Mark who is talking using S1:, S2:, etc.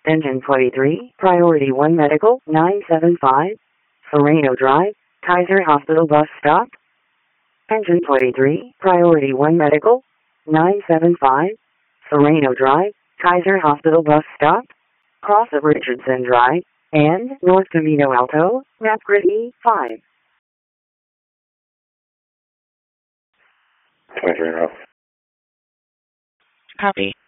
S1: Engine 23, Priority 1 Medical, 975, Sereno Drive, Kaiser Hospital Bus Stop. Engine 23, Priority 1 Medical, 975, Sereno Drive, Kaiser Hospital Bus Stop. Cross of Richardson Drive, and North Camino Alto, Map Grid E5.
S2: 23 Row.
S3: Copy.